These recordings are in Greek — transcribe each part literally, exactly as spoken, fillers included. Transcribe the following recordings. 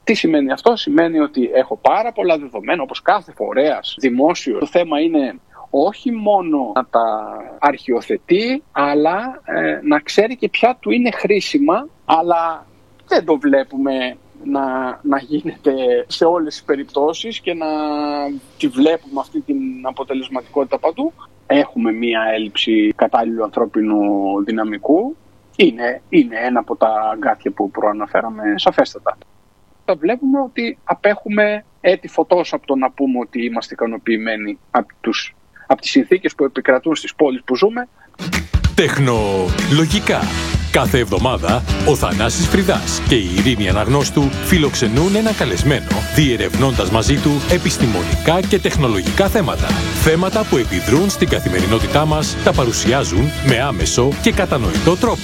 Τι σημαίνει αυτό? Σημαίνει ότι έχω πάρα πολλά δεδομένα, όπως κάθε φορέας δημόσιο. Το θέμα είναι όχι μόνο να τα αρχιοθετεί, αλλά ε, να ξέρει και ποια του είναι χρήσιμα, αλλά δεν το βλέπουμε να, να γίνεται σε όλες τις περιπτώσεις και να τη βλέπουμε αυτή την αποτελεσματικότητα παντού. Έχουμε μία έλλειψη κατάλληλου ανθρώπινου δυναμικού. Είναι, είναι ένα από τα αγκάθια που προαναφέραμε σαφέστατα. Θα βλέπουμε ότι απέχουμε έτη φωτός από το να πούμε ότι είμαστε ικανοποιημένοι από, τους, από τις συνθήκες που επικρατούν στις πόλεις που ζούμε. Τεχνολογικά. Κάθε εβδομάδα ο Θανάσης Φρυδάς και η Ειρήνη Αναγνώστου φιλοξενούν ένα καλεσμένο, διερευνώντας μαζί του επιστημονικά και τεχνολογικά θέματα. Θέματα που επιδρούν στην καθημερινότητά μας, τα παρουσιάζουν με άμεσο και κατανοητό τρόπο.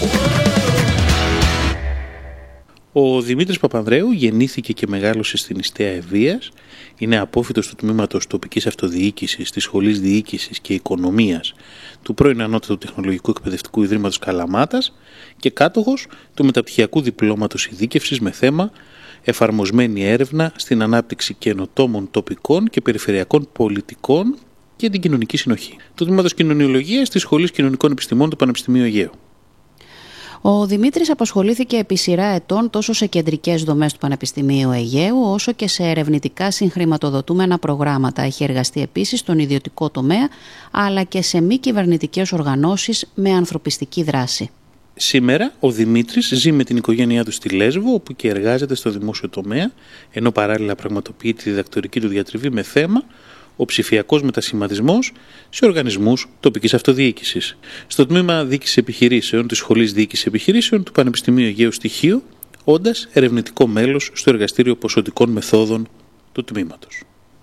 Ο Δημήτρης Παπανδρέου γεννήθηκε και μεγάλωσε στην Ιστέα Ευβοίας, είναι απόφοιτος του τμήματος τοπικής αυτοδιοίκησης της Σχολής Διοίκησης και Οικονομίας του πρώην Ανώτατου Τεχνολογικού Εκπαιδευτικού Ιδρύματος Καλαμάτας και κάτοχος του μεταπτυχιακού διπλώματος ειδίκευσης με θέμα εφαρμοσμένη έρευνα στην ανάπτυξη καινοτόμων τοπικών και περιφερειακών πολιτικών και την κοινωνική συνοχή. Του τμήματος Κοινωνιολογίας της Σχολής Κοινωνικών Επιστημών του Πανεπιστημίου Αιγαίου. Ο Δημήτρης απασχολήθηκε επί σειρά ετών τόσο σε κεντρικές δομές του Πανεπιστημίου Αιγαίου όσο και σε ερευνητικά συγχρηματοδοτούμενα προγράμματα. Έχει εργαστεί επίσης στον ιδιωτικό τομέα αλλά και σε μη κυβερνητικές οργανώσεις με ανθρωπιστική δράση. Σήμερα ο Δημήτρης ζει με την οικογένειά του στη Λέσβο, όπου και εργάζεται στο δημόσιο τομέα, ενώ παράλληλα πραγματοποιεί τη διδακτορική του διατριβή με θέμα ο ψηφιακός μετασχηματισμός σε οργανισμούς τοπικής αυτοδιοίκησης. Στο τμήμα Διοίκησης Επιχειρήσεων της Σχολής Διοίκησης Επιχειρήσεων του Πανεπιστημίου Αιγαίου Στοιχείου, όντας ερευνητικό μέλος στο Εργαστήριο Ποσοτικών Μεθόδων του τμήματος.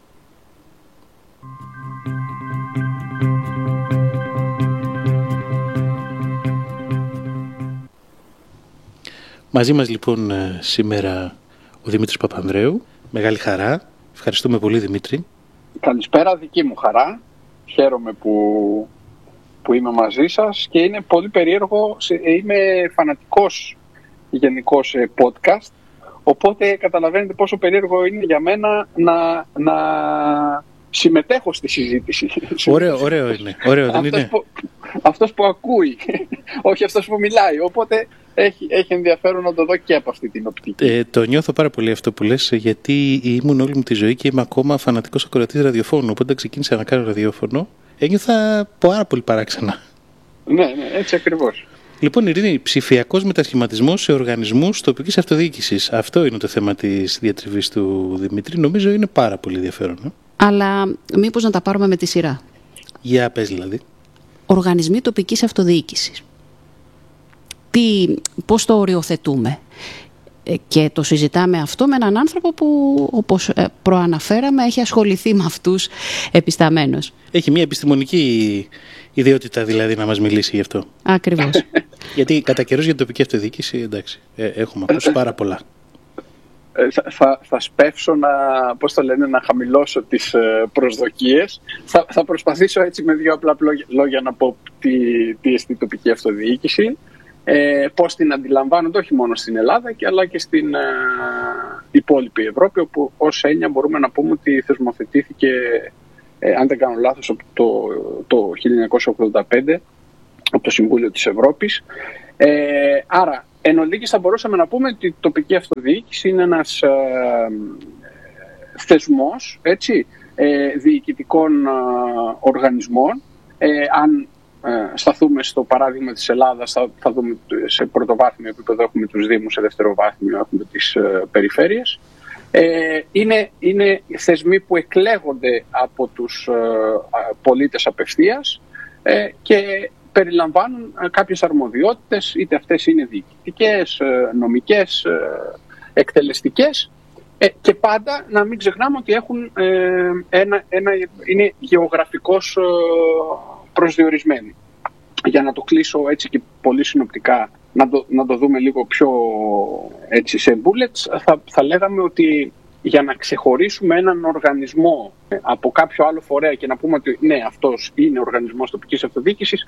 Μαζί μας λοιπόν σήμερα ο Δημήτρης Παπανδρέου. Μεγάλη χαρά. Ευχαριστούμε πολύ, Δημήτρη. Καλησπέρα, δική μου χαρά. Χαίρομαι που, που είμαι μαζί σας και είναι πολύ περίεργο. Είμαι φανατικός γενικός podcast, οπότε καταλαβαίνετε πόσο περίεργο είναι για μένα να, να συμμετέχω στη συζήτηση. Ωραίο, ωραίο είναι. Ωραίο, δεν αυτός είναι. Που, αυτός που ακούει, όχι αυτός που μιλάει. Οπότε έχει, έχει ενδιαφέρον να το δω και από αυτή την οπτική. Ε, το νιώθω πάρα πολύ αυτό που λες, γιατί ήμουν όλη μου τη ζωή και είμαι ακόμα φανατικός ακροατής ραδιοφώνου. Οπότε ξεκίνησα να κάνω ραδιόφωνο, ένιωθα πάρα πολύ παράξενα. Ναι, ναι, έτσι ακριβώς. Λοιπόν, Ειρήνη, ψηφιακός μετασχηματισμός σε οργανισμούς τοπικής αυτοδιοίκησης. Αυτό είναι το θέμα της διατριβής του Δημήτρη. Νομίζω είναι πάρα πολύ ενδιαφέρον. Ε? Αλλά μήπως να τα πάρουμε με τη σειρά. Για πες δηλαδή. Οργανισμοί τοπικής αυτοδιοίκησης. Τι, πώς το οριοθετούμε. Και το συζητάμε αυτό με έναν άνθρωπο που, όπως προαναφέραμε, έχει ασχοληθεί με αυτούς επισταμένος. Έχει μια επιστημονική ιδιότητα δηλαδή να μας μιλήσει γι' αυτό. Ακριβώς. Γιατί κατά καιρούς για την τοπική αυτοδιοίκηση, εντάξει, ε, έχουμε ακούσει πάρα πολλά. Ε, θα, θα, θα σπεύσω να, πώς το λένε, να χαμηλώσω τις ε, προσδοκίες. Θα, θα προσπαθήσω έτσι με δύο απλά λόγια να πω τι, τι εστί τοπική αυτοδιοίκηση. Ε, πώς την αντιλαμβάνονται όχι μόνο στην Ελλάδα και αλλά και στην ε, υπόλοιπη Ευρώπη, όπου ως έννοια μπορούμε να πούμε ότι θεσμοθετήθηκε, ε, αν δεν κάνω λάθος, από το, το χίλια εννιακόσια ογδόντα πέντε από το Συμβούλιο της Ευρώπης. Ε, άρα, εν ολίγης θα μπορούσαμε να πούμε ότι η τοπική αυτοδιοίκηση είναι ένας ε, θεσμός, έτσι, ε, διοικητικών ε, οργανισμών. Ε, αν σταθούμε στο παράδειγμα της Ελλάδας, θα, θα δούμε σε πρωτοβάθμιο επίπεδο έχουμε τους Δήμους, σε δευτεροβάθμιο έχουμε τις ε, περιφέρειες. Ε, είναι, είναι θεσμοί που εκλέγονται από τους ε, πολίτες απευθείας ε, και περιλαμβάνουν ε, κάποιες αρμοδιότητες, είτε αυτές είναι διοικητικές, ε, νομικές, ε, εκτελεστικές, ε, και πάντα να μην ξεχνάμε ότι έχουν, ε, ένα, ένα, είναι γεωγραφικός ε, προσδιορισμένοι. Για να το κλείσω έτσι και πολύ συνοπτικά, να το, να το δούμε λίγο πιο έτσι σε bullets, θα, θα λέγαμε ότι για να ξεχωρίσουμε έναν οργανισμό από κάποιο άλλο φορέα και να πούμε ότι ναι, αυτός είναι οργανισμός τοπικής αυτοδιοίκησης,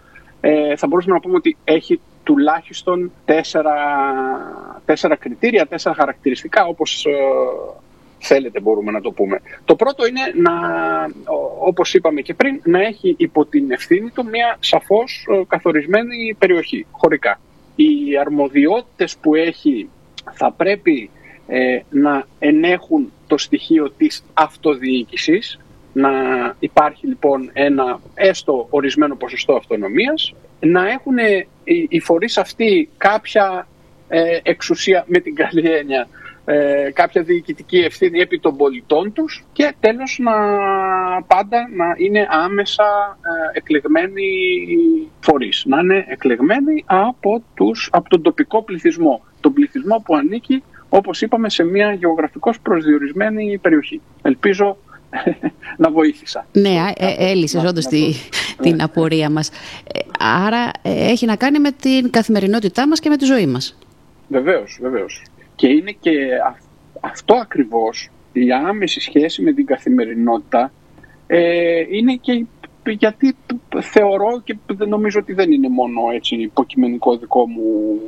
ε, θα μπορούσαμε να πούμε ότι έχει τουλάχιστον τέσσερα, τέσσερα κριτήρια, τέσσερα χαρακτηριστικά, όπως ε, θέλετε μπορούμε να το πούμε. Το πρώτο είναι, να, όπως είπαμε και πριν, να έχει υπό την ευθύνη του μια σαφώς ε, καθορισμένη περιοχή, χωρικά. Οι αρμοδιότητες που έχει θα πρέπει ε, να ενέχουν το στοιχείο της αυτοδιοίκησης, να υπάρχει λοιπόν ένα έστω ορισμένο ποσοστό αυτονομίας, να έχουν ε, οι, οι φορείς αυτοί κάποια ε, εξουσία, με την καλή έννοια, ε, κάποια διοικητική ευθύνη επί των πολιτών τους, και τέλος να πάντα να είναι άμεσα ε, εκλεγμένοι φορείς, να είναι εκλεγμένοι από, τους, από τον τοπικό πληθυσμό, τον πληθυσμό που ανήκει, όπως είπαμε, σε μια γεωγραφικώς προσδιορισμένη περιοχή. Ελπίζω να βοήθησα. Ναι, ε, έλυσες όντως τη, την απορία μας. Άρα ε, έχει να κάνει με την καθημερινότητά μας και με τη ζωή μας. Βεβαίως, βεβαίως. Και είναι και αυτό ακριβώς, η άμεση σχέση με την καθημερινότητα, ε, είναι και γιατί θεωρώ, και δεν νομίζω ότι δεν είναι μόνο έτσι υποκειμενικό δικό μου,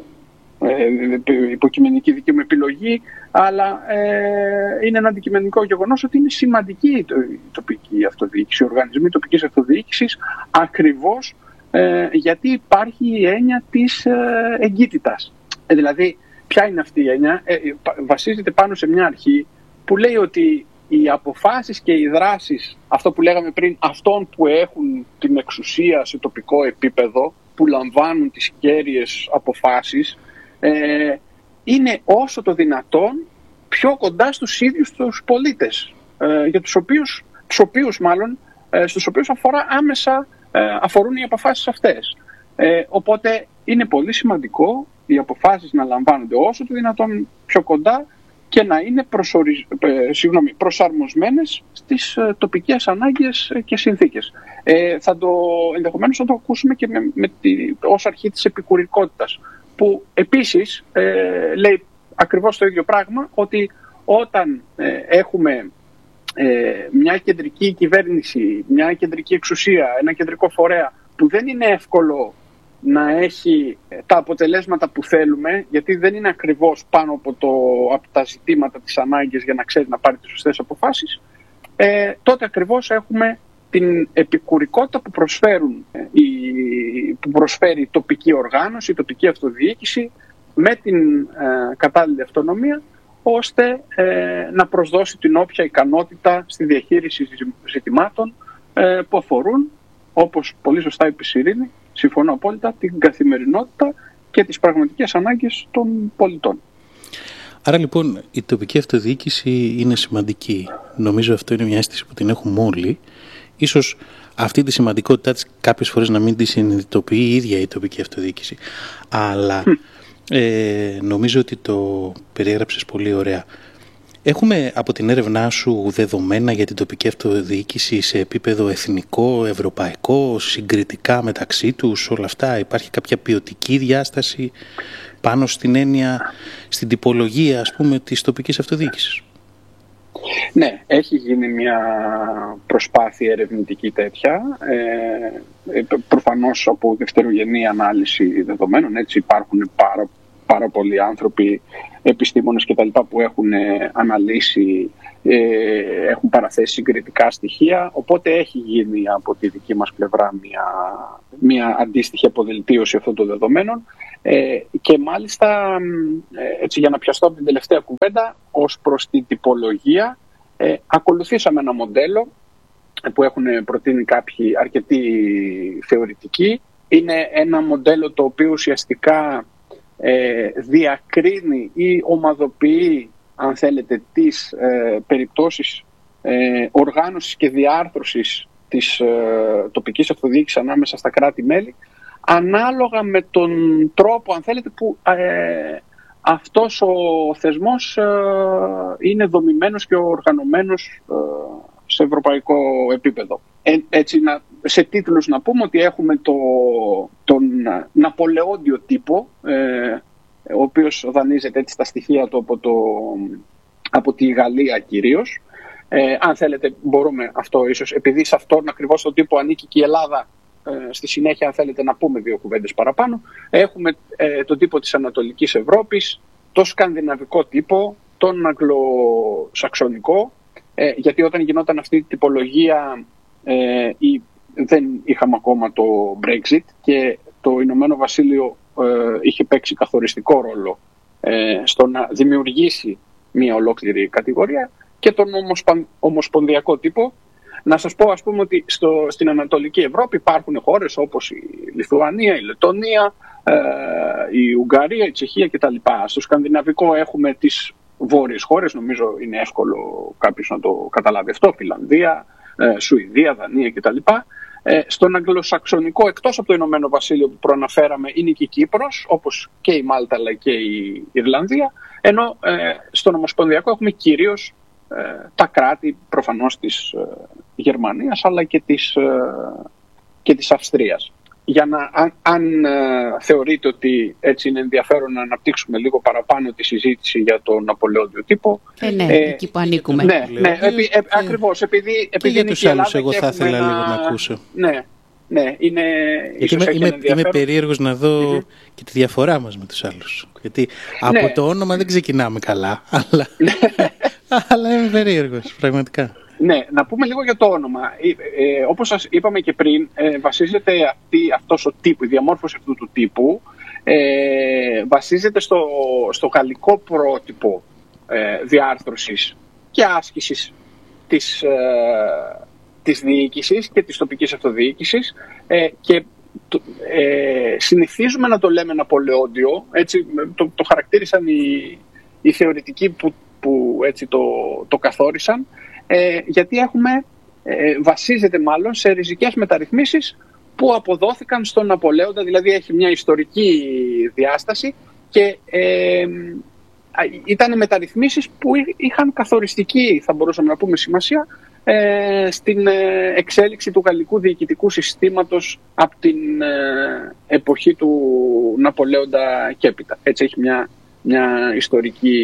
ε, υποκειμενική δική μου επιλογή, αλλά ε, είναι ένα αντικειμενικό γεγονός ότι είναι σημαντική η τοπική αυτοδιοίκηση, οι οργανισμοί τοπικής αυτοδιοίκησης, ακριβώς ε, γιατί υπάρχει η έννοια της ε, εγκύτητας. Ε, δηλαδή, ποια είναι αυτή η έννοια? Ε, βασίζεται πάνω σε μια αρχή που λέει ότι οι αποφάσεις και οι δράσεις, αυτό που λέγαμε πριν, αυτών που έχουν την εξουσία σε τοπικό επίπεδο, που λαμβάνουν τις κέρυες αποφάσεις, ε, είναι όσο το δυνατόν πιο κοντά στους ίδιους τους πολίτες, ε, για τους οποίους, τους οποίους μάλλον, ε, στους οποίους αφορά άμεσα, ε, αφορούν οι αποφάσεις αυτές. Ε, οπότε είναι πολύ σημαντικό οι αποφάσεις να λαμβάνονται όσο το δυνατόν πιο κοντά και να είναι προσοριζ... ε, συγγνώμη, προσαρμοσμένες στις ε, τοπικές ανάγκες και συνθήκες. Ε, θα το, ενδεχομένως θα το ακούσουμε και με, με τη, ως αρχή της επικουρικότητας, που επίσης ε, λέει ακριβώς το ίδιο πράγμα, ότι όταν ε, έχουμε ε, μια κεντρική κυβέρνηση, μια κεντρική εξουσία, ένα κεντρικό φορέα που δεν είναι εύκολο να έχει τα αποτελέσματα που θέλουμε, γιατί δεν είναι ακριβώς πάνω από, το, από τα ζητήματα της ανάγκης για να ξέρει να πάρει τις σωστές αποφάσεις, ε, τότε ακριβώς έχουμε την επικουρικότητα που, προσφέρουν, ε, η, που προσφέρει η τοπική οργάνωση, η τοπική αυτοδιοίκηση, με την ε, κατάλληλη αυτονομία, ώστε ε, να προσδώσει την όποια ικανότητα στη διαχείριση ζητημάτων ε, που αφορούν, όπως πολύ σωστά είπε η Σιρήνη, συμφωνώ απόλυτα, την καθημερινότητα και τις πραγματικές ανάγκες των πολιτών. Άρα λοιπόν η τοπική αυτοδιοίκηση είναι σημαντική. Νομίζω αυτό είναι μια αίσθηση που την έχουμε όλοι. Ίσως αυτή τη σημαντικότητά της κάποιες φορές να μην τη συνειδητοποιεί η ίδια η τοπική αυτοδιοίκηση. Αλλά ε, νομίζω ότι το περιέγραψες πολύ ωραία. Έχουμε από την έρευνά σου δεδομένα για την τοπική αυτοδιοίκηση σε επίπεδο εθνικό, ευρωπαϊκό, συγκριτικά μεταξύ τους, όλα αυτά? Υπάρχει κάποια ποιοτική διάσταση πάνω στην έννοια, στην τυπολογία, ας πούμε, της τοπικής αυτοδιοίκησης? Ναι, έχει γίνει μια προσπάθεια ερευνητική τέτοια, ε, προφανώς από δευτερογενή ανάλυση δεδομένων. Έτσι υπάρχουν πάρα, πάρα πολλοί άνθρωποι, επιστήμονες και τα λοιπά, που έχουν αναλύσει, ε, έχουν παραθέσει συγκριτικά στοιχεία, οπότε έχει γίνει από τη δική μας πλευρά μια, μια αντίστοιχη αποδελτίωση αυτών των δεδομένων. Ε, και μάλιστα, έτσι, για να πιαστώ από την τελευταία κουβέντα, ως προς την τυπολογία, ε, ακολουθήσαμε ένα μοντέλο που έχουν προτείνει κάποιοι αρκετοί θεωρητικοί. Είναι ένα μοντέλο το οποίο ουσιαστικά ε, διακρίνει ή ομαδοποιεί, αν θέλετε, τις ε, περιπτώσεις ε, οργάνωσης και διάρθρωσης της ε, τοπικής αυτοδιοίκησης ανάμεσα στα κράτη-μέλη, ανάλογα με τον τρόπο, αν θέλετε, που ε, αυτός ο θεσμός ε, είναι δομημένος και οργανωμένος ε, σε ευρωπαϊκό επίπεδο. Ε, έτσι, να, σε τίτλους να πούμε ότι έχουμε το, τον Ναπολεόντιο τύπο, ε, ο οποίος δανείζεται έτσι τα στοιχεία του από, το, από τη Γαλλία κυρίως. Ε, αν θέλετε μπορούμε αυτό ίσως, επειδή σε αυτόν ακριβώς τον τύπο ανήκει και η Ελλάδα, ε, στη συνέχεια αν θέλετε να πούμε δύο κουβέντες παραπάνω. Έχουμε ε, τον τύπο της Ανατολικής Ευρώπης, το σκανδιναβικό τύπο, τον αγγλοσαξονικό, ε, γιατί όταν γινόταν αυτή η τυπολογία ε, η, δεν είχαμε ακόμα το Brexit και το Ηνωμένο Βασίλειο ε, είχε παίξει καθοριστικό ρόλο ε, στο να δημιουργήσει μια ολόκληρη κατηγορία, και τον ομοσπονδιακό τύπο. Να σας πω, ας πούμε, ότι στο, στην Ανατολική Ευρώπη υπάρχουν χώρες όπως η Λιθουανία, η Λετωνία, ε, η Ουγγαρία, η Τσεχία κτλ. Στο σκανδιναβικό έχουμε τις βόρειες χώρες, νομίζω είναι εύκολο κάποιος να το καταλάβει αυτό, Φινλανδία, ε, Σουηδία, Δανία κτλ. Ε, στον αγγλοσαξονικό, εκτός από το Ηνωμένο Βασίλειο που προαναφέραμε, είναι και η Κύπρος, όπως και η Μάλτα αλλά και η Ιρλανδία, ενώ ε, στον ομοσπονδιακό έχουμε κυρίως ε, τα κράτη προφανώς της ε, Γερμανίας αλλά και της, ε, και της Αυστρίας. Για να, αν, αν ε, θεωρείτε ότι έτσι είναι ενδιαφέρον να αναπτύξουμε λίγο παραπάνω τη συζήτηση για τον Ναπολεόντιο τύπο. Ε, ναι, ε, εκεί που ανήκουμε. Ναι, ναι, επί, ε, ακριβώς. Επειδή, επειδή και για τους άλλους εγώ θα ήθελα λίγο να ακούσω. Ναι, ναι, είναι γιατί είμαι, είμαι, είμαι περίεργος να δω mm-hmm. και τη διαφορά μας με τους άλλους. Γιατί από ναι. το όνομα δεν ξεκινάμε καλά, αλλά, αλλά είμαι περίεργος, πραγματικά. Ναι, να πούμε λίγο για το όνομα. Ε, ε, όπως σας είπαμε και πριν, ε, βασίζεται αυτή, αυτός ο τύπο, η διαμόρφωση αυτού του τύπου, ε, βασίζεται στο, στο γαλλικό πρότυπο ε, διάρθρωσης και άσκησης της, ε, της διοίκησης και της τοπικής αυτοδιοίκησης ε, και το, ε, συνηθίζουμε να το λέμε Ναπολεόντιο, έτσι το, το χαρακτήρισαν οι, οι θεωρητικοί που, που έτσι το, το καθόρισαν. Ε, γιατί έχουμε, ε, βασίζεται μάλλον σε ριζικές μεταρρυθμίσεις που αποδόθηκαν στον Ναπολέοντα, δηλαδή έχει μια ιστορική διάσταση και ε, ήταν μεταρρυθμίσεις που είχαν καθοριστική, θα μπορούσαμε να πούμε, σημασία ε, στην εξέλιξη του γαλλικού διοικητικού συστήματος από την ε, εποχή του Ναπολέοντα και έπειτα. Έτσι έχει μια, μια ιστορική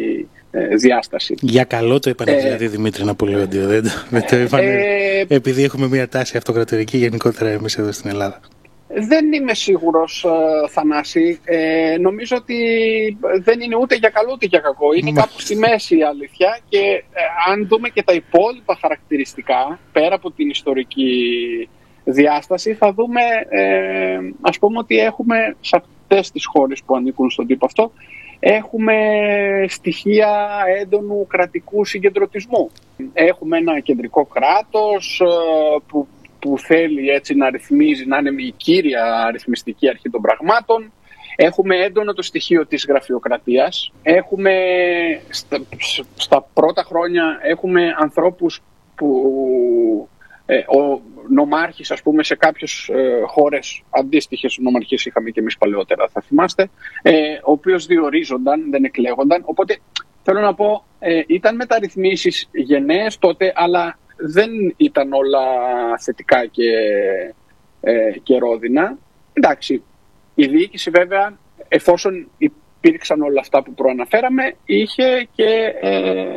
διάσταση. Για καλό το είπανε, δηλαδή, ε, Δημήτρη Ναπολεόντιο, δεν το, δεν το είπανε, ε, επειδή έχουμε μια τάση αυτοκρατορική γενικότερα εμείς εδώ στην Ελλάδα. Δεν είμαι σίγουρος, Θανάση. Ε, νομίζω ότι δεν είναι ούτε για καλό ούτε για κακό. Είναι κάπου στη μέση η αλήθεια και ε, αν δούμε και τα υπόλοιπα χαρακτηριστικά, πέρα από την ιστορική διάσταση, θα δούμε ε, ας πούμε ότι έχουμε σε αυτές τις χώρες που ανήκουν στον τύπο αυτό, έχουμε στοιχεία έντονου κρατικού συγκεντρωτισμού. Έχουμε ένα κεντρικό κράτος που, που θέλει έτσι να ρυθμίζει, να είναι η κύρια αριθμιστική αρχή των πραγμάτων. Έχουμε έντονο το στοιχείο της γραφειοκρατίας. Έχουμε στα, στα πρώτα χρόνια έχουμε ανθρώπους που ε, ο νομάρχης, ας πούμε, σε κάποιες ε, χώρες αντίστοιχες νομαρχίες είχαμε και εμείς παλαιότερα, θα θυμάστε, ε, ο οποίος διορίζονταν, δεν εκλέγονταν. Οπότε θέλω να πω, ε, ήταν μεταρρυθμίσεις γενναίες τότε, αλλά δεν ήταν όλα θετικά και, ε, και ρόδινα. Εντάξει, η διοίκηση βέβαια, εφόσον υπήρξαν όλα αυτά που προαναφέραμε, είχε και ε,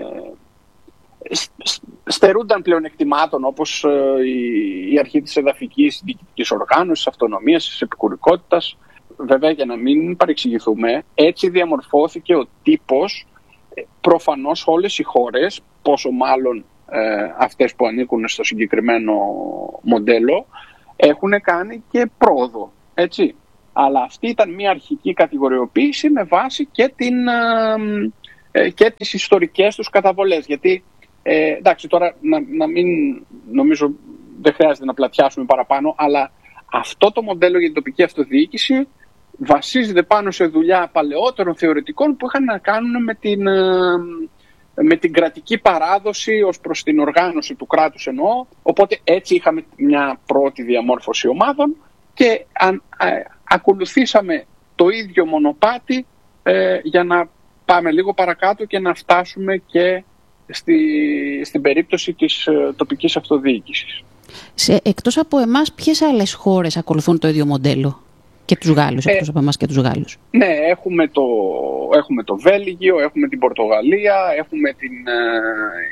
στερούνταν πλεονεκτημάτων όπως ε, η, η αρχή της εδαφικής διοικητικής οργάνωσης, αυτονομίας, της επικουρικότητας. Βέβαια, για να μην παρεξηγηθούμε, έτσι διαμορφώθηκε ο τύπος. Προφανώς όλες οι χώρες, πόσο μάλλον ε, αυτές που ανήκουν στο συγκεκριμένο μοντέλο, έχουν κάνει και πρόοδο, έτσι. Αλλά αυτή ήταν μια αρχική κατηγοριοποίηση με βάση και, την, ε, και τις ιστορικές τους καταβολές. Γιατί, ε, εντάξει, τώρα να, να μην, νομίζω δεν χρειάζεται να πλατιάσουμε παραπάνω, αλλά αυτό το μοντέλο για την τοπική αυτοδιοίκηση βασίζεται πάνω σε δουλειά παλαιότερων θεωρητικών που είχαν να κάνουν με την, με την κρατική παράδοση ως προς την οργάνωση του κράτους εννοώ. Οπότε έτσι είχαμε μια πρώτη διαμόρφωση ομάδων και αν, α, ακολουθήσαμε το ίδιο μονοπάτι ε, για να πάμε λίγο παρακάτω και να φτάσουμε και στη, στην περίπτωση της ε, τοπικής αυτοδιοίκησης. Σε, εκτός από εμάς, ποιες άλλες χώρες ακολουθούν το ίδιο μοντέλο? Και τους Γάλλους, εκτός ε, από εμάς και τους Γάλλους. Ναι, έχουμε το, έχουμε το Βέλγιο, έχουμε την Πορτογαλία, έχουμε την ε,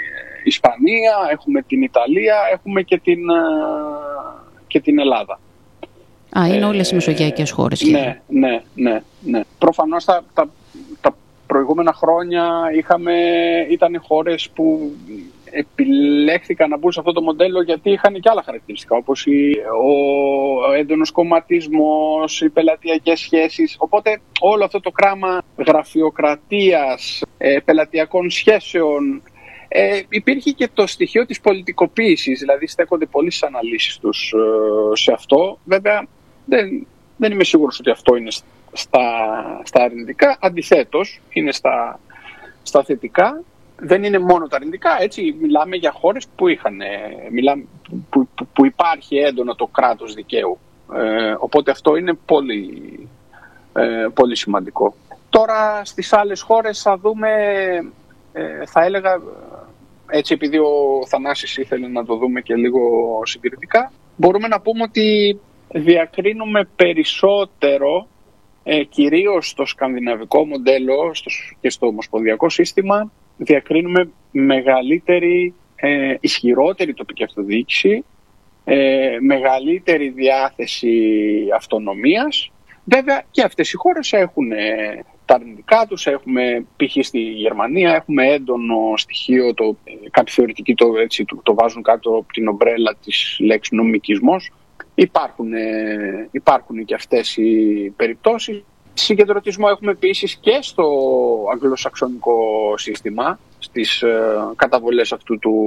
Ισπανία, έχουμε την Ιταλία, έχουμε και την, ε, και την Ελλάδα. Α, είναι όλες οι μεσογειακές χώρες. Ναι, ναι, ναι, ναι. Προφανώς τα, τα, τα προηγούμενα χρόνια είχαμε, ήταν χώρες που επιλέχθηκαν να μπουν σε αυτό το μοντέλο γιατί είχαν και άλλα χαρακτηριστικά, όπως ο έντονος κομματισμός, οι πελατειακές σχέσεις. Οπότε όλο αυτό το κράμα γραφειοκρατίας, ε, πελατειακών σχέσεων, ε, υπήρχε και το στοιχείο της πολιτικοποίησης, δηλαδή στέκονται πολλοί στις αναλύσεις τους ε, σε αυτό. Βέβαια δεν, δεν είμαι σίγουρος ότι αυτό είναι στα, στα αρνητικά, αντιθέτως είναι στα, στα θετικά. Δεν είναι μόνο τα αρνητικά, έτσι μιλάμε για χώρες που, είχαν, μιλάμε, που, που, που υπάρχει έντονο το κράτος δικαίου. Ε, οπότε αυτό είναι πολύ, ε, πολύ σημαντικό. Τώρα στις άλλες χώρες θα δούμε, ε, θα έλεγα, έτσι επειδή ο Θανάσης ήθελε να το δούμε και λίγο συγκριτικά, μπορούμε να πούμε ότι διακρίνουμε περισσότερο, ε, κυρίως στο σκανδιναβικό μοντέλο στο, και στο ομοσπονδιακό σύστημα, διακρίνουμε μεγαλύτερη, ε, ισχυρότερη τοπική αυτοδιοίκηση, ε, μεγαλύτερη διάθεση αυτονομίας. Βέβαια και αυτές οι χώρες έχουν ε, τα αρνητικά τους, έχουμε π.χ. στη Γερμανία, έχουμε έντονο στοιχείο, το, ε, κάποιοι θεωρητικοί το, έτσι, το, το βάζουν κάτω από την ομπρέλα της λέξης νομικισμός. Υπάρχουν, ε, υπάρχουν και αυτές οι περιπτώσεις. Συγκεντρωτισμό έχουμε επίσης και στο αγγλοσαξονικό σύστημα, στις ε, καταβολές αυτού του,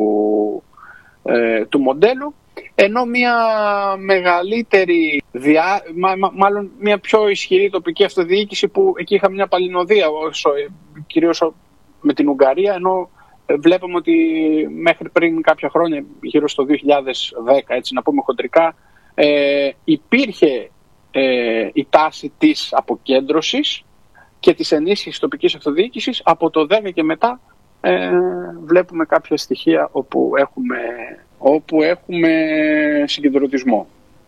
ε, του μοντέλου, ενώ μια μεγαλύτερη, διά, μα, μα, μάλλον μια πιο ισχυρή τοπική αυτοδιοίκηση, που εκεί είχαμε μια παλινοδία, όσο, κυρίως με την Ουγγαρία, ενώ βλέπουμε ότι μέχρι πριν κάποια χρόνια, γύρω στο δύο χιλιάδες δέκα, έτσι να πούμε χοντρικά, ε, υπήρχε Ε, η τάση της αποκέντρωσης και της ενίσχυσης τοπικής αυτοδιοίκησης. Από το δέκα και μετά ε, βλέπουμε κάποια στοιχεία όπου έχουμε, όπου έχουμε συγκεντρωτισμό.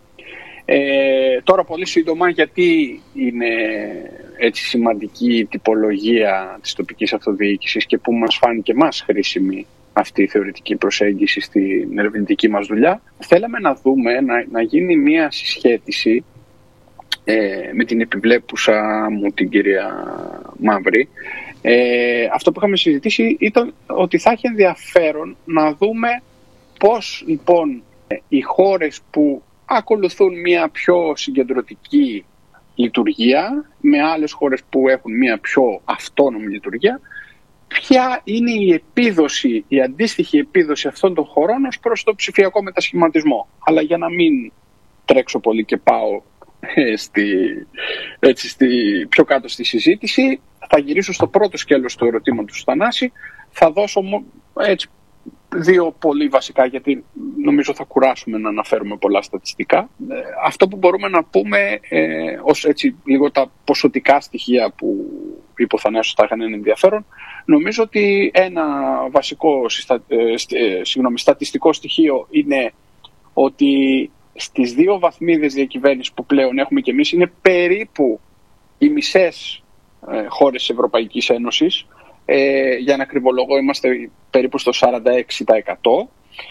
Ε, τώρα πολύ σύντομα, γιατί είναι έτσι σημαντική η τυπολογία της τοπικής αυτοδιοίκησης και που μας φάνηκε μας χρήσιμη αυτή η θεωρητική προσέγγιση στην ερευνητική μας δουλειά. Θέλαμε να δούμε, να, να γίνει μια συσχέτιση Ε, με την επιβλέπουσα μου την κυρία Μαύρη. Ε, αυτό που είχαμε συζητήσει ήταν ότι θα έχει ενδιαφέρον να δούμε πώς λοιπόν οι χώρες που ακολουθούν μια πιο συγκεντρωτική λειτουργία με άλλες χώρες που έχουν μια πιο αυτόνομη λειτουργία, ποια είναι η επίδοση, η αντίστοιχη επίδοση αυτών των χωρών ως προς το ψηφιακό μετασχηματισμό. Αλλά για να μην τρέξω πολύ και πάω Στη, έτσι, στη, πιο κάτω στη συζήτηση, θα γυρίσω στο πρώτο σκέλος του ερωτήματος του Θανάση. Θα δώσω έτσι, δύο πολύ βασικά, γιατί νομίζω θα κουράσουμε να αναφέρουμε πολλά στατιστικά. Ε, αυτό που μπορούμε να πούμε ε, ως έτσι, λίγο τα ποσοτικά στοιχεία που είπε ο Θανάσης θα είχαν ενδιαφέρον, νομίζω ότι ένα βασικό συστα, ε, ε, συγγνώμη, στατιστικό στοιχείο είναι ότι στις δύο βαθμίδες διακυβέρνησης που πλέον έχουμε και εμείς, είναι περίπου οι μισές ε, χώρες της Ευρωπαϊκής Ένωσης. Ε, για να ακριβολογώ, είμαστε περίπου στο σαράντα έξι τοις εκατό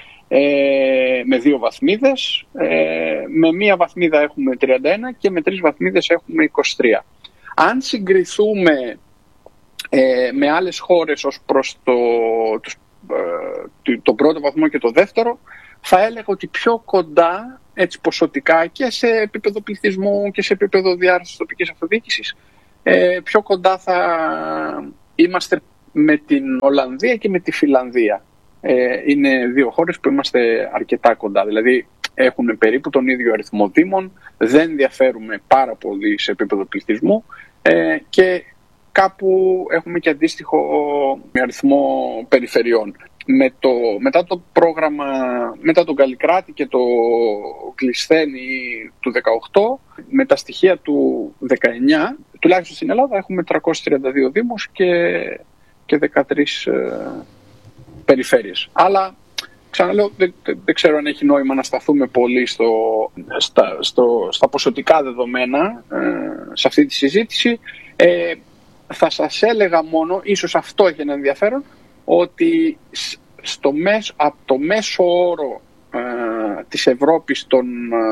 ε, με δύο βαθμίδες. Ε, με μία βαθμίδα έχουμε τριάντα ένα και με τρεις βαθμίδες έχουμε είκοσι τρία. Αν συγκριθούμε ε, με άλλες χώρες ως προς το, το, ε, το πρώτο βαθμό και το δεύτερο, θα έλεγα ότι πιο κοντά, έτσι ποσοτικά και σε επίπεδο πληθυσμού και σε επίπεδο διάρθρωσης τοπικής αυτοδιοίκησης, ε, πιο κοντά θα είμαστε με την Ολλανδία και με τη Φινλανδία. Ε, είναι δύο χώρες που είμαστε αρκετά κοντά, δηλαδή έχουν περίπου τον ίδιο αριθμό δήμων, δεν διαφέρουμε πάρα πολύ σε επίπεδο πληθυσμού ε, και κάπου έχουμε και αντίστοιχο αριθμό περιφερειών. Με το, μετά το πρόγραμμα, μετά τον Καλλικράτη και το Κλεισθένη του δεκαοκτώ, με τα στοιχεία του δεκαεννιά, τουλάχιστον στην Ελλάδα έχουμε τριακόσιους τριάντα δύο δήμους και, και δεκατρείς ε, περιφέρειες. Αλλά ξαναλέω, δεν, δεν ξέρω αν έχει νόημα να σταθούμε πολύ στο, στα, στο, στα ποσοτικά δεδομένα ε, σε αυτή τη συζήτηση. Ε, θα σας έλεγα μόνο, ίσως αυτό έχει ένα ενδιαφέρον, ότι στο μέσο, από το μέσο όρο ε, της Ευρώπης των, ε,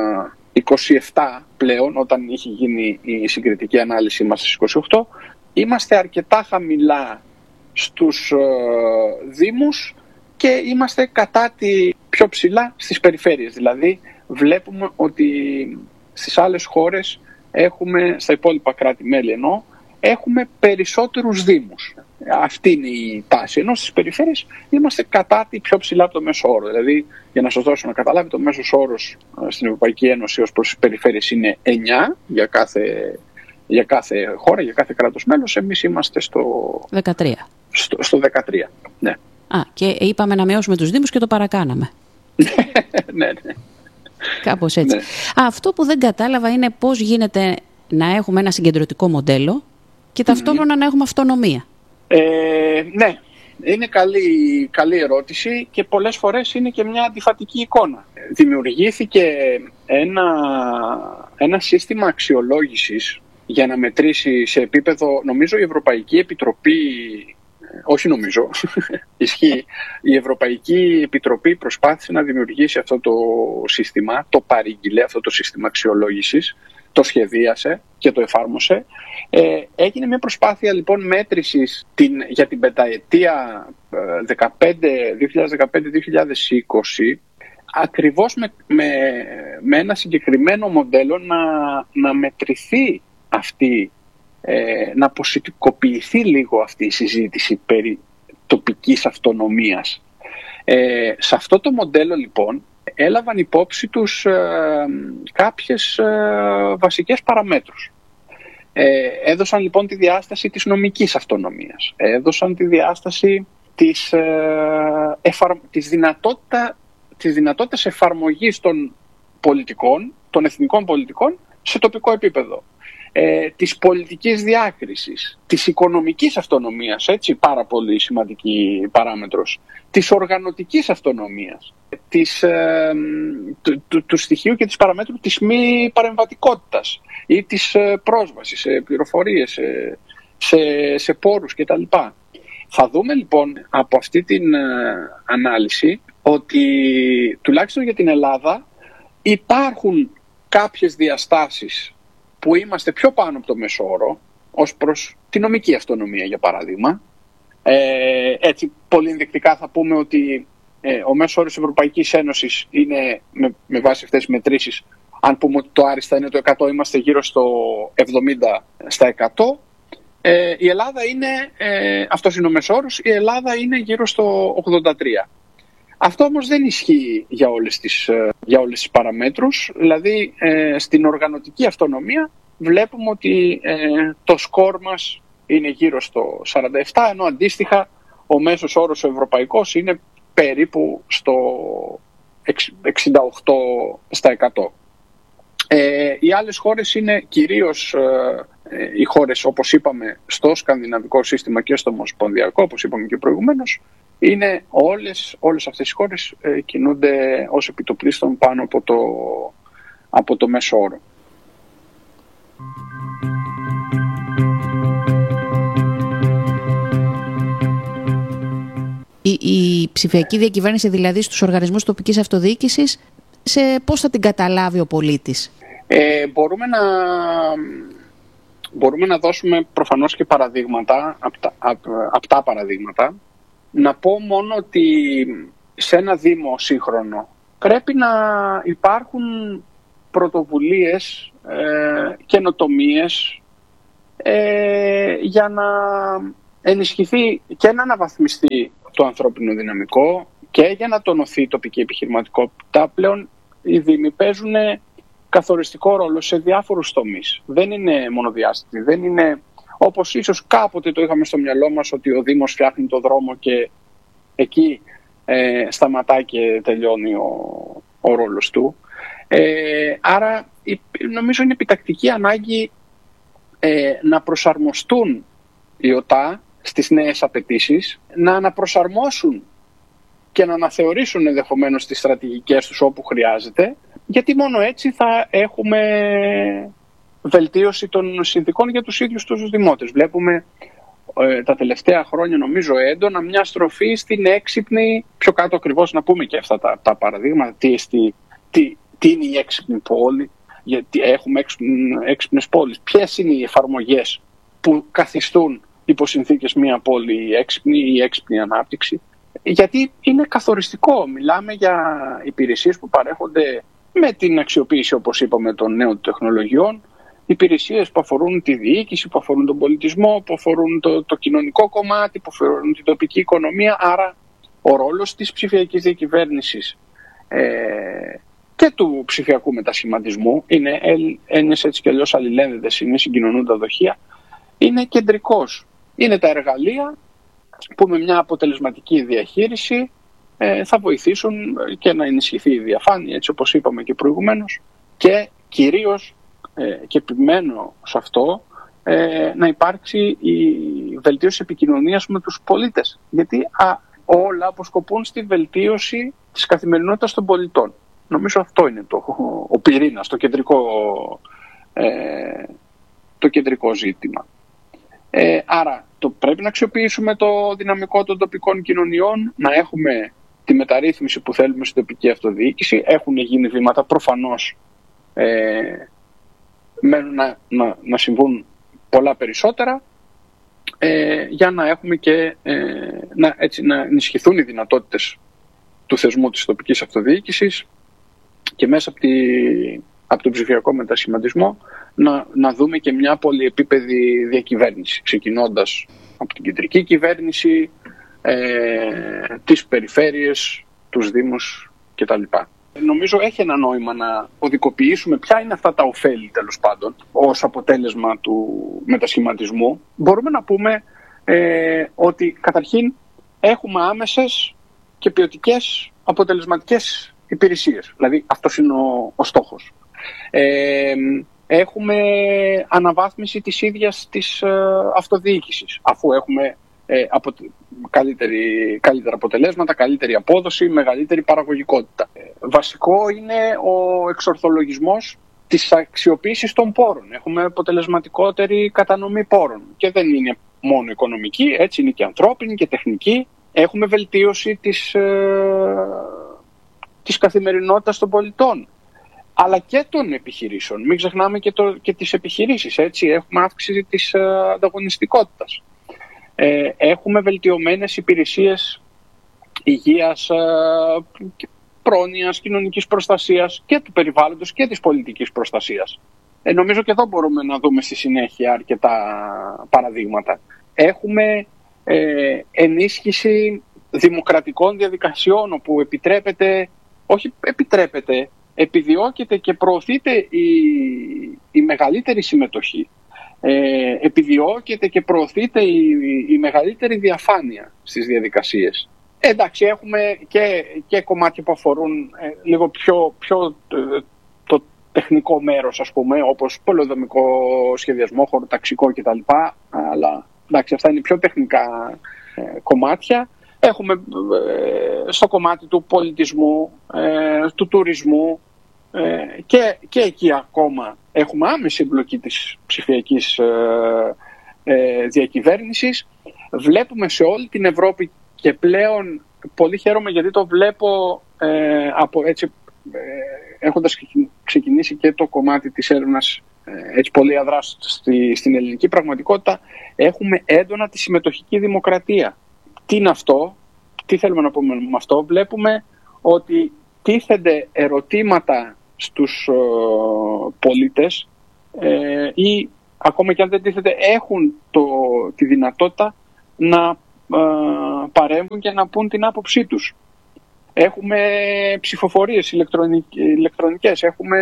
είκοσι επτά πλέον, όταν είχε γίνει η συγκριτική ανάλυση μας στις είκοσι οκτώ, είμαστε αρκετά χαμηλά στους ε, δήμους και είμαστε κατά τη πιο ψηλά στις περιφέρειες. Δηλαδή βλέπουμε ότι στις άλλες χώρες έχουμε, στα υπόλοιπα κράτη-μέλη εννοώ, έχουμε περισσότερους δήμους. Αυτή είναι η τάση. Ενώ στις περιφέρειες είμαστε κατά τη πιο ψηλά από το μέσο όρο. Δηλαδή, για να σας δώσω να καταλάβει, το μέσος όρος στην Ευρωπαϊκή Ένωση ως προς τις περιφέρειες είναι εννιά για κάθε, για κάθε χώρα, για κάθε κράτος μέλος. Εμείς είμαστε στο δεκατρία. Στο, στο δεκατρία, ναι. Α, και είπαμε να μειώσουμε τους δήμους και το παρακάναμε. ναι, ναι. Κάπως έτσι. Ναι. Α, αυτό που δεν κατάλαβα είναι πώς γίνεται να έχουμε ένα συγκεντρωτικό μοντέλο και ταυτόχρονα mm-hmm. να έχουμε αυτονομία. Ε, ναι, είναι καλή, καλή ερώτηση και πολλές φορές είναι και μια αντιφατική εικόνα. Δημιουργήθηκε ένα, ένα σύστημα αξιολόγησης για να μετρήσει σε επίπεδο, νομίζω η Ευρωπαϊκή Επιτροπή, όχι νομίζω, ισχύει, η Ευρωπαϊκή Επιτροπή προσπάθησε να δημιουργήσει αυτό το σύστημα, το παρήγγειλε αυτό το σύστημα αξιολόγησης, το σχεδίασε και το εφάρμοσε. Ε, έγινε μια προσπάθεια λοιπόν μέτρησης την, για την πενταετία δύο χιλιάδες δεκαπέντε δύο χιλιάδες είκοσι ακριβώς με, με, με ένα συγκεκριμένο μοντέλο να, να μετρηθεί αυτή, ε, να αποσυντικοποιηθεί λίγο αυτή η συζήτηση περί τοπικής αυτονομίας. Ε, σε αυτό το μοντέλο λοιπόν έλαβαν υπόψη τους ε, κάποιες ε, βασικές παραμέτρους. Ε, έδωσαν λοιπόν τη διάσταση της νομικής αυτονομίας. Έδωσαν τη διάσταση της, ε, εφαρ... της, δυνατότητα, της δυνατότητας εφαρμογής των πολιτικών, των εθνικών πολιτικών σε τοπικό επίπεδο. Ε, της πολιτικής διάκρισης, της οικονομικής αυτονομίας, έτσι, πάρα πολύ σημαντική παράμετρος, της οργανωτικής αυτονομίας, της, ε, του, του, του στοιχείου και της παραμέτρου της μη παρεμβατικότητας ή της ε, πρόσβασης σε πληροφορίες, σε, σε, σε πόρους κτλ. Θα δούμε λοιπόν από αυτή την ε, ανάλυση ότι τουλάχιστον για την Ελλάδα υπάρχουν κάποιες διαστάσεις που είμαστε πιο πάνω από το μέσο όρο, ως προς τη νομική αυτονομία για παράδειγμα. Ε, έτσι πολύ ενδεικτικά θα πούμε ότι ε, ο μέσος όρος της Ευρωπαϊκής Ένωσης είναι με, με βάση αυτές τις μετρήσεις, αν πούμε ότι το άριστα είναι το εκατό, είμαστε γύρω στο εβδομήντα στα εκατό. Ε, η Ελλάδα είναι, ε, αυτός είναι ο μέσος όρος, η Ελλάδα είναι γύρω στο ογδόντα τρία. Αυτό όμως δεν ισχύει για όλες τις, για όλες τις παραμέτρους. Δηλαδή ε, στην οργανωτική αυτονομία βλέπουμε ότι ε, το σκορ μας είναι γύρω στο σαράντα επτά, ενώ αντίστοιχα ο μέσος όρος ο ευρωπαϊκός είναι περίπου στο εξήντα οκτώ στα εκατό. Ε, οι άλλες χώρες είναι κυρίως ε, οι χώρες, όπως είπαμε, στο σκανδιναβικό σύστημα και στο ομοσπονδιακό, όπως είπαμε και προηγουμένως. Είναι όλες, όλες αυτές οι χώρες ε, κινούνται ως επιτοπλίστων πάνω από το, από το μέσο όρο. Η, η ψηφιακή διακυβέρνηση δηλαδή στους οργανισμούς τοπικής αυτοδιοίκησης, σε πώς θα την καταλάβει ο πολίτης? Ε, μπορούμε, να, μπορούμε να δώσουμε προφανώς και παραδείγματα, απτά, απ, απτά παραδείγματα. Να πω μόνο ότι σε ένα δήμο σύγχρονο πρέπει να υπάρχουν πρωτοβουλίες, ε, καινοτομίες ε, για να ενισχυθεί και να αναβαθμιστεί το ανθρώπινο δυναμικό και για να τονωθεί η τοπική επιχειρηματικότητα. Πλέον οι δήμοι παίζουν καθοριστικό ρόλο σε διάφορους τομείς. Δεν είναι μονοδιάστατοι, δεν είναι όπως ίσως κάποτε το είχαμε στο μυαλό μας, ότι ο Δήμος φτιάχνει το δρόμο και εκεί ε, σταματάει και τελειώνει ο, ο ρόλος του. Ε, άρα νομίζω είναι επιτακτική ανάγκη ε, να προσαρμοστούν οι ΟΤΑ στις νέες απαιτήσεις, να αναπροσαρμόσουν και να αναθεωρήσουν ενδεχομένως τις στρατηγικές τους όπου χρειάζεται, γιατί μόνο έτσι θα έχουμε βελτίωση των συνθηκών για τους ίδιους τους δημότες. Βλέπουμε ε, τα τελευταία χρόνια, νομίζω έντονα, μια στροφή στην έξυπνη, πιο κάτω ακριβώς να πούμε και αυτά τα, τα παραδείγματα, τι, τι, τι, τι είναι η έξυπνη πόλη, γιατί έχουμε έξυπνες πόλεις. Ποιες είναι οι εφαρμογές που καθιστούν υπό συνθήκες μια πόλη έξυπνη ή έξυπνη ανάπτυξη? Γιατί είναι καθοριστικό. Μιλάμε για υπηρεσίες που παρέχονται με την αξιοποίηση, όπως είπαμε, των νέων τεχνολογιών, υπηρεσίες που αφορούν τη διοίκηση, που αφορούν τον πολιτισμό, που αφορούν το, το κοινωνικό κομμάτι, που αφορούν την τοπική οικονομία. Άρα ο ρόλος της ψηφιακής διακυβέρνησης ε, και του ψηφιακού μετασχηματισμού είναι έννοιες έτσι κι αλλιώς αλληλένδετες, είναι συγκοινωνούντα δοχεία, είναι κεντρικός. Είναι τα εργαλεία που με μια αποτελεσματική διαχείριση ε, θα βοηθήσουν και να ενισχυθεί η διαφάνεια, έτσι όπως είπαμε και προηγουμένως, και κυρίως, ε, και επιμένω σε αυτό, ε, να υπάρξει η βελτίωση επικοινωνίας με τους πολίτες. Γιατί α, όλα αποσκοπούν στη βελτίωση της καθημερινότητας των πολιτών. Νομίζω αυτό είναι το, ο πυρήνας, το κεντρικό, ε, το κεντρικό ζήτημα. Ε, άρα το, πρέπει να αξιοποιήσουμε το δυναμικό των τοπικών κοινωνιών, να έχουμε τη μεταρρύθμιση που θέλουμε στην τοπική αυτοδιοίκηση. Έχουν γίνει βήματα, προφανώς ε, μένουν να, να, να συμβούν πολλά περισσότερα, ε, για να έχουμε και ε, να, έτσι, να ενισχυθούν οι δυνατότητες του θεσμού της τοπικής αυτοδιοίκησης και μέσα από, τη, από τον ψηφιακό μετασχηματισμό να, να δούμε και μια πολυεπίπεδη διακυβέρνηση, ξεκινώντας από την κεντρική κυβέρνηση, ε, τις περιφέρειες, τους δήμους κτλ. Νομίζω έχει ένα νόημα να οδικοποιήσουμε ποια είναι αυτά τα ωφέλη, τέλος πάντων, ως αποτέλεσμα του μετασχηματισμού. Μπορούμε να πούμε ε, ότι καταρχήν έχουμε άμεσες και ποιοτικές αποτελεσματικές υπηρεσίες. Δηλαδή αυτός είναι ο, ο στόχος. Ε, έχουμε αναβάθμιση της ίδιας της ε, αυτοδιοίκησης, αφού έχουμε ε, απο, καλύτερη, καλύτερα αποτελέσματα, καλύτερη απόδοση, μεγαλύτερη παραγωγικότητα. Ε, βασικό είναι ο εξορθολογισμός της αξιοποίησης των πόρων. Έχουμε αποτελεσματικότερη κατανομή πόρων και δεν είναι μόνο οικονομική, έτσι είναι και ανθρώπινη και τεχνική. Έχουμε βελτίωση της, ε, της καθημερινότητας των πολιτών, αλλά και των επιχειρήσεων. Μην ξεχνάμε και, το, και τις επιχειρήσεις, έτσι. Έχουμε αύξηση της ε, ανταγωνιστικότητας. Ε, έχουμε βελτιωμένες υπηρεσίες υγείας, ε, πρόνοιας, κοινωνικής προστασίας και του περιβάλλοντος και της πολιτικής προστασίας. Ε, νομίζω και εδώ μπορούμε να δούμε στη συνέχεια αρκετά παραδείγματα. Έχουμε ε, ενίσχυση δημοκρατικών διαδικασιών, όπου επιτρέπεται, όχι επιτρέπεται, επιδιώκεται και προωθείται η, η μεγαλύτερη συμμετοχή. Ε, επιδιώκεται και προωθείται η, η μεγαλύτερη διαφάνεια στις διαδικασίες. Ε, εντάξει, έχουμε και, και κομμάτια που αφορούν ε, λίγο πιο, πιο ε, το τεχνικό μέρος, ας πούμε, όπως πολεοδομικό σχεδιασμό, χωροταξικό κτλ. Αλλά εντάξει, αυτά είναι πιο τεχνικά ε, κομμάτια. Έχουμε ε, στο κομμάτι του πολιτισμού, ε, του τουρισμού, ε, και, και εκεί ακόμα έχουμε άμεση εμπλοκή της ψηφιακής ε, ε, διακυβέρνησης. Βλέπουμε σε όλη την Ευρώπη και πλέον πολύ χαίρομαι γιατί το βλέπω ε, από, έτσι, ε, έχοντας ξεκινήσει και το κομμάτι της έρευνας ε, έτσι πολύ αδράς στη, στην ελληνική πραγματικότητα, έχουμε έντονα τη συμμετοχική δημοκρατία. Τι είναι αυτό, τι θέλουμε να πούμε με αυτό? Βλέπουμε ότι τίθενται ερωτήματα στους ε, πολίτες ε, ή ακόμα και αν δεν τίθενται έχουν το, τη δυνατότητα να ε, παρέμβουν και να πούν την άποψή τους. Έχουμε ψηφοφορίες ηλεκτρονικές, έχουμε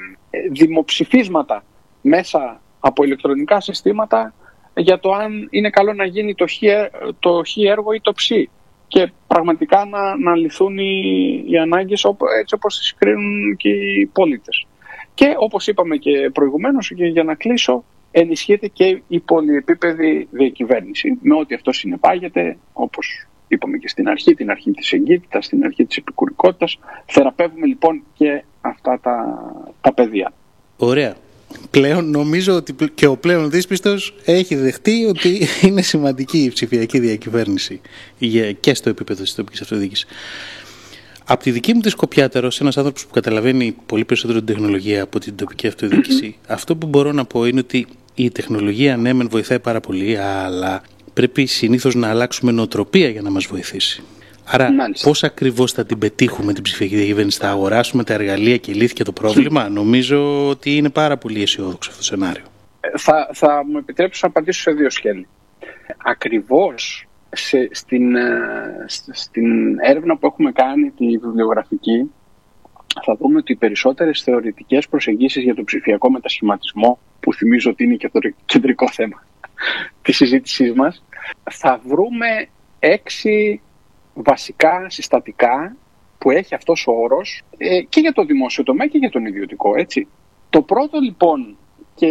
δημοψηφίσματα μέσα από ηλεκτρονικά συστήματα για το αν είναι καλό να γίνει το χ, το χ έργο ή το ψ. Και πραγματικά να, να λυθούν οι, οι ανάγκες έτσι όπως τις κρίνουν και οι πολίτες. Και όπως είπαμε και προηγουμένως, και για να κλείσω, ενισχύεται και η πολυεπίπεδη διακυβέρνηση με ό,τι αυτό συνεπάγεται, όπως είπαμε και στην αρχή, την αρχή της εγκύτητας, την αρχή της επικουρικότητας. Θεραπεύουμε λοιπόν και αυτά τα, τα πεδία. Ωραία. Πλέον νομίζω ότι και ο πλέον δύσπιστος έχει δεχτεί ότι είναι σημαντική η ψηφιακή διακυβέρνηση και στο επίπεδο της τοπικής αυτοδιοίκησης. Από τη δική μου τη σκοπιά, τώρα, ως ένας άνθρωπος που καταλαβαίνει πολύ περισσότερο την τεχνολογία από την τοπική αυτοδιοίκηση, αυτό που μπορώ να πω είναι ότι η τεχνολογία, ναι, μεν βοηθάει πάρα πολύ, αλλά πρέπει συνήθως να αλλάξουμε νοοτροπία για να μας βοηθήσει. Άρα, Μάλιστα. πώς ακριβώς θα την πετύχουμε την ψηφιακή διακυβέρνηση, θα αγοράσουμε τα εργαλεία και λύθηκε το πρόβλημα? Νομίζω ότι είναι πάρα πολύ αισιόδοξο αυτό το σενάριο. Θα, θα μου επιτρέψω να απαντήσω σε δύο σκέλη. Ακριβώς σε, στην, στην έρευνα που έχουμε κάνει, τη βιβλιογραφική, θα δούμε ότι οι περισσότερες θεωρητικές προσεγγίσεις για το ψηφιακό μετασχηματισμό, που θυμίζω ότι είναι και το κεντρικό θέμα της συζήτησής μας, θα βρούμε έξι βασικά συστατικά που έχει αυτός ο όρος ε, και για το δημόσιο τομέα και για τον ιδιωτικό, έτσι. Το πρώτο λοιπόν, και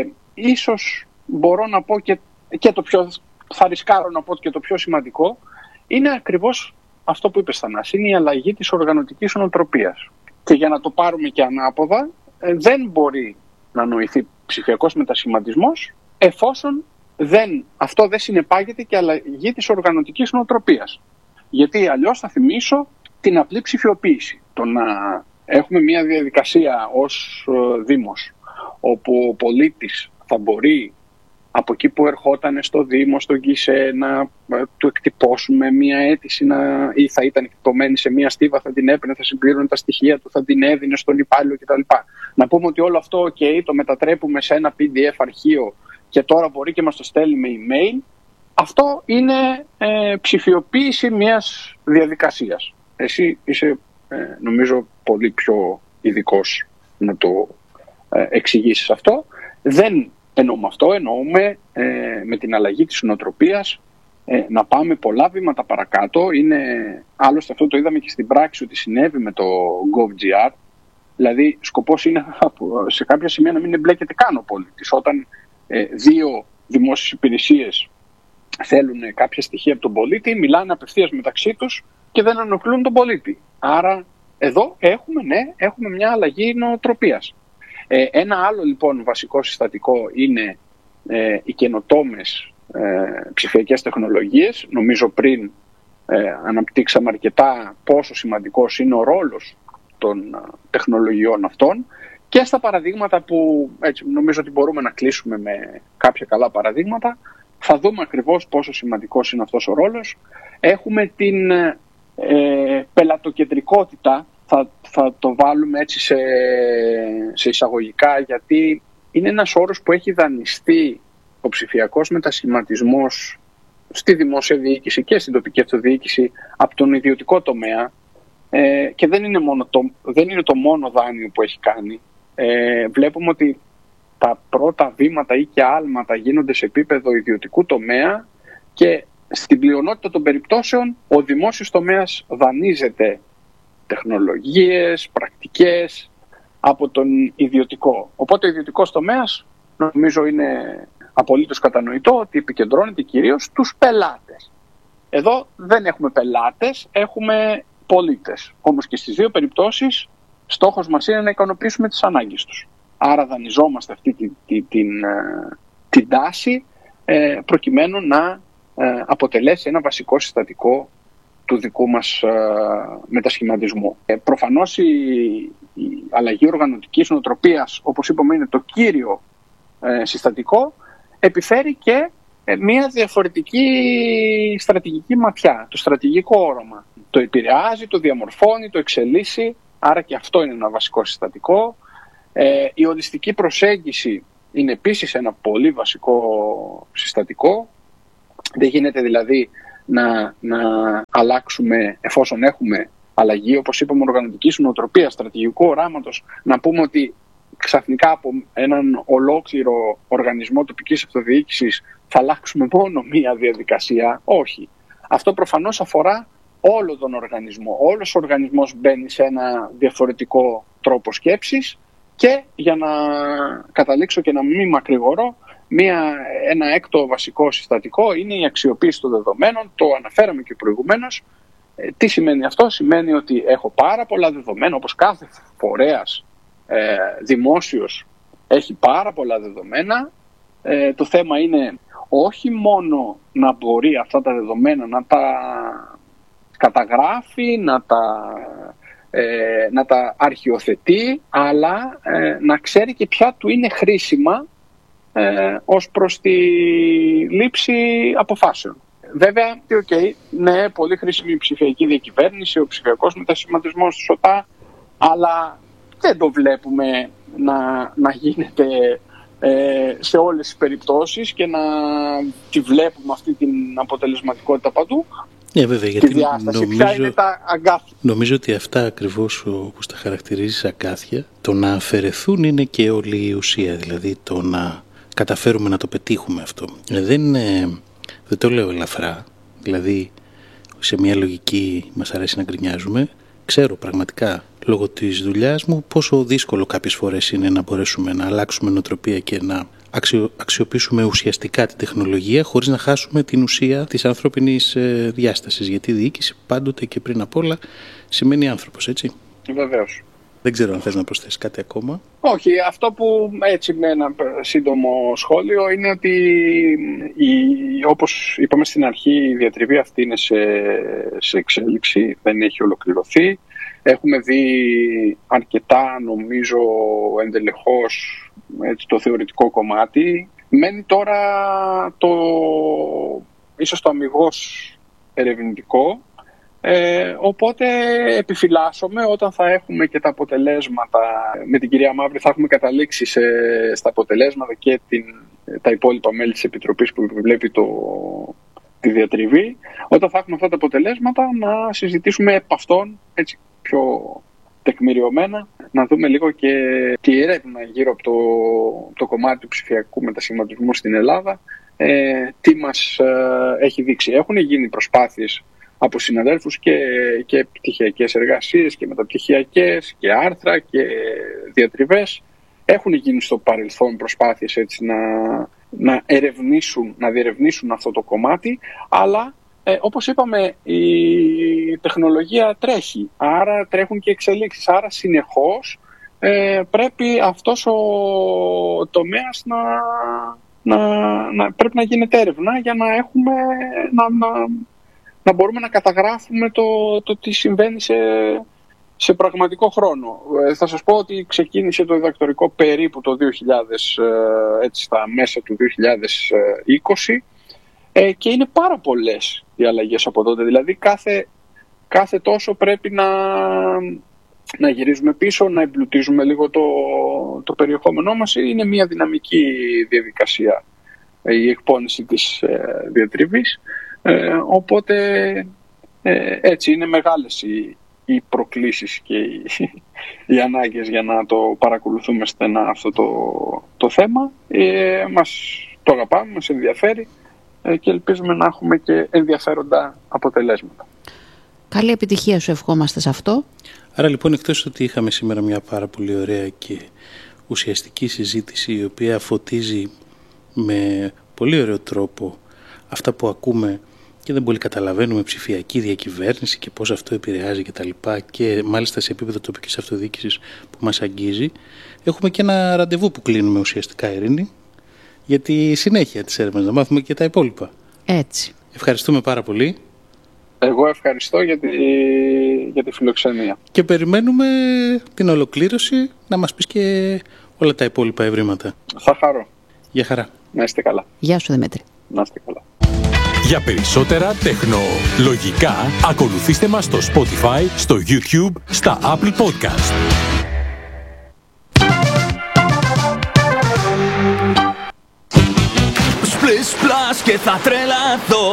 ίσως μπορώ να πω και, και το πιο, θα ρισκάρω να πω και το πιο σημαντικό, είναι ακριβώς αυτό που είπες, Θανάση, είναι η αλλαγή της οργανωτικής νοοτροπίας. Και για να το πάρουμε και ανάποδα, ε, δεν μπορεί να νοηθεί ψηφιακός μετασχηματισμός εφόσον δεν, αυτό δεν συνεπάγεται και αλλαγή της οργανωτικής νοοτροπίας. Γιατί αλλιώς θα θυμίσω την απλή ψηφιοποίηση. Το να έχουμε μια διαδικασία ως Δήμος, όπου ο πολίτης θα μπορεί από εκεί που ερχόταν στο Δήμο, στον ΚΙΣΕ, να του εκτυπώσουμε μια αίτηση, να, ή θα ήταν εκτυπωμένη σε μια στίβα, θα την έπαιρνε, θα συμπλήρωνε τα στοιχεία του, θα την έδινε στον υπάλληλο κτλ. Να πούμε ότι όλο αυτό okay, το μετατρέπουμε σε ένα πι ντι εφ αρχείο και τώρα μπορεί και μας το στέλνει με email. Αυτό είναι ε, ψηφιοποίηση μιας διαδικασίας. Εσύ είσαι ε, νομίζω πολύ πιο ειδικός να το ε, εξηγήσεις αυτό. Δεν εννοούμε αυτό, εννοούμε ε, με την αλλαγή της νοοτροπίας ε, να πάμε πολλά βήματα παρακάτω. Είναι, άλλωστε αυτό το είδαμε και στην πράξη ότι συνέβη με το GovGR. Δηλαδή σκοπός είναι σε κάποια σημεία να μην εμπλέκεται καν ο πολίτης. Όταν ε, δύο δημόσιες υπηρεσίες θέλουν κάποια στοιχεία από τον πολίτη, μιλάνε απευθείας μεταξύ τους και δεν ενοχλούν τον πολίτη. Άρα εδώ έχουμε, ναι, έχουμε μια αλλαγή νοοτροπίας. Ε, ένα άλλο λοιπόν βασικό συστατικό είναι ε, οι καινοτόμες ε, ψηφιακές τεχνολογίες. Νομίζω πριν ε, αναπτύξαμε αρκετά πόσο σημαντικός είναι ο ρόλος των ε, τεχνολογιών αυτών, και στα παραδείγματα που έτσι, νομίζω ότι μπορούμε να κλείσουμε με κάποια καλά παραδείγματα, θα δούμε ακριβώς πόσο σημαντικός είναι αυτός ο ρόλος. Έχουμε την ε, πελατοκεντρικότητα, θα, θα το βάλουμε έτσι σε, σε εισαγωγικά, γιατί είναι ένας όρος που έχει δανειστεί ο ψηφιακός μετασχηματισμός στη δημόσια διοίκηση και στην τοπική αυτοδιοίκηση από τον ιδιωτικό τομέα ε, και δεν είναι, μόνο το, δεν είναι το μόνο δάνειο που έχει κάνει. Ε, βλέπουμε ότι τα πρώτα βήματα ή και άλματα γίνονται σε επίπεδο ιδιωτικού τομέα και στην πλειονότητα των περιπτώσεων ο δημόσιος τομέας δανείζεται τεχνολογίες, πρακτικές από τον ιδιωτικό. Οπότε ο ιδιωτικός τομέας νομίζω είναι απολύτως κατανοητό ότι επικεντρώνεται κυρίως στους πελάτες. Εδώ δεν έχουμε πελάτες, έχουμε πολίτες. Όμως και στις δύο περιπτώσεις στόχος μας είναι να ικανοποιήσουμε τις ανάγκες τους. Άρα δανειζόμαστε αυτή την, την, την, την τάση ε, προκειμένου να ε, αποτελέσει ένα βασικό συστατικό του δικού μας ε, μετασχηματισμού. Ε, προφανώς η, η αλλαγή οργανωτικής νοοτροπίας, όπως είπαμε, είναι το κύριο ε, συστατικό, επιφέρει και ε, μια διαφορετική στρατηγική ματιά, το στρατηγικό όρομα. Το επηρεάζει, το διαμορφώνει, το εξελίσσει, άρα και αυτό είναι ένα βασικό συστατικό. Ε, η ολιστική προσέγγιση είναι επίσης ένα πολύ βασικό συστατικό. Δεν γίνεται δηλαδή να, να αλλάξουμε, εφόσον έχουμε αλλαγή, όπως είπαμε, οργανωτικής νοοτροπίας, στρατηγικού οράματος, να πούμε ότι ξαφνικά από έναν ολόκληρο οργανισμό τοπικής αυτοδιοίκησης θα αλλάξουμε μόνο μία διαδικασία. Όχι. Αυτό προφανώς αφορά όλο τον οργανισμό. Όλος ο οργανισμός μπαίνει σε ένα διαφορετικό τρόπο σκέψης. Και για να καταλήξω και να μην μακρηγορώ, μία, ένα έκτο βασικό συστατικό είναι η αξιοποίηση των δεδομένων. Το αναφέραμε και προηγουμένως. Ε, τι σημαίνει αυτό? Σημαίνει ότι έχω πάρα πολλά δεδομένα, όπως κάθε φορέας ε, δημόσιος έχει πάρα πολλά δεδομένα. Ε, το θέμα είναι όχι μόνο να μπορεί αυτά τα δεδομένα να τα καταγράφει, να τα ε, να τα αρχιοθετεί, αλλά ε, να ξέρει και ποια του είναι χρήσιμα ε, ως προς τη λήψη αποφάσεων. Βέβαια, okay, ναι, πολύ χρήσιμη η ψηφιακή διακυβέρνηση, ο ψηφιακός μετασχηματισμός του ΣΟΤΑ, αλλά δεν το βλέπουμε να, να γίνεται ε, σε όλες τις περιπτώσεις και να τη βλέπουμε αυτή την αποτελεσματικότητα παντού. Ναι, βέβαια, γιατί τη διάσταση, νομίζω, ποια είναι τα αγκάθια. Νομίζω ότι αυτά ακριβώς όπως τα χαρακτηρίζεις αγκάθια, το να αφαιρεθούν είναι και όλη η ουσία, δηλαδή το να καταφέρουμε να το πετύχουμε αυτό. Δεν είναι... Δεν το λέω ελαφρά, δηλαδή σε μια λογική μας αρέσει να γκρινιάζουμε. Ξέρω πραγματικά λόγω της δουλειάς μου πόσο δύσκολο κάποιες φορές είναι να μπορέσουμε να αλλάξουμε νοοτροπία και να αξιο, αξιοποιήσουμε ουσιαστικά την τεχνολογία χωρίς να χάσουμε την ουσία της ανθρώπινης ε, διάστασης. Γιατί η διοίκηση πάντοτε και πριν απ' όλα σημαίνει άνθρωπος, έτσι. Βεβαίως. Δεν ξέρω αν θες να προσθέσεις κάτι ακόμα. Όχι, αυτό που έτσι με ένα σύντομο σχόλιο είναι ότι η, όπως είπαμε στην αρχή, η διατριβή αυτή είναι σε, σε εξέλιξη, δεν έχει ολοκληρωθεί. Έχουμε δει αρκετά, νομίζω, εντελεχώς έτσι, το θεωρητικό κομμάτι. Μένει τώρα το ίσως το αμιγώς ερευνητικό. Ε, οπότε επιφυλάσσομαι όταν θα έχουμε και τα αποτελέσματα. Με την κυρία Μαύρη θα έχουμε καταλήξει σε, στα αποτελέσματα και την, τα υπόλοιπα μέλη της Επιτροπής που επιβλέπει το, τη διατριβή. Όταν θα έχουμε αυτά τα αποτελέσματα να συζητήσουμε επ' αυτών έτσι πιο τεκμηριωμένα, να δούμε λίγο και τη έρευνα γύρω από το, το κομμάτι του ψηφιακού μετασχηματισμού στην Ελλάδα, ε, τι μας ε, έχει δείξει. Έχουν γίνει προσπάθειες από συναδέλφους και, και πτυχιακές εργασίες και μεταπτυχιακές και άρθρα και διατριβές. Έχουν γίνει στο παρελθόν προσπάθειες έτσι να, να ερευνήσουν, να διερευνήσουν αυτό το κομμάτι, αλλά ε, όπως είπαμε η τεχνολογία τρέχει, άρα τρέχουν και εξελίξεις, άρα συνεχώς ε, πρέπει αυτός ο τομέας να, να, να, πρέπει να γίνεται έρευνα για να έχουμε... Να, να, να μπορούμε να καταγράφουμε το, το τι συμβαίνει σε, σε πραγματικό χρόνο. Ε, θα σας πω ότι ξεκίνησε το διδακτορικό περίπου το δύο χιλιάδες, ε, έτσι στα μέσα του δύο χιλιάδες είκοσι ε, και είναι πάρα πολλές οι αλλαγές από τότε. Δηλαδή κάθε, κάθε τόσο πρέπει να, να γυρίζουμε πίσω, να εμπλουτίζουμε λίγο το, το περιεχόμενό μας. Είναι μια δυναμική διαδικασία η εκπόνηση της ε, διατριβής. Ε, οπότε ε, έτσι είναι μεγάλες οι, οι προκλήσεις και οι, οι ανάγκες για να το παρακολουθούμε στενά αυτό το, το θέμα. Ε, μας το αγαπάμε, μας ενδιαφέρει ε, και ελπίζουμε να έχουμε και ενδιαφέροντα αποτελέσματα. Καλή επιτυχία σου ευχόμαστε σε αυτό. Άρα λοιπόν, εκτός ότι είχαμε σήμερα μια πάρα πολύ ωραία και ουσιαστική συζήτηση η οποία φωτίζει με πολύ ωραίο τρόπο αυτά που ακούμε και δεν πολύ καταλαβαίνουμε, ψηφιακή διακυβέρνηση και πώς αυτό επηρεάζει και τα λοιπά, και μάλιστα σε επίπεδο τοπικής αυτοδιοίκησης που μας αγγίζει, έχουμε και ένα ραντεβού που κλείνουμε ουσιαστικά, Ειρήνη, για τη συνέχεια της έρευνας, να μάθουμε και τα υπόλοιπα. Έτσι. Ευχαριστούμε πάρα πολύ. Εγώ ευχαριστώ για τη, για τη φιλοξενία. Και περιμένουμε την ολοκλήρωση να μας πεις και όλα τα υπόλοιπα ευρήματα. Θα χαρώ. Γεια χαρά. Να είστε καλά. Γεια σου Δημήτρη. Να είστε καλά. Για περισσότερα τεχνολογικά, ακολουθήστε μας στο Spotify, στο YouTube, στα Apple Podcast. Splish splash και θα τρελαθώ.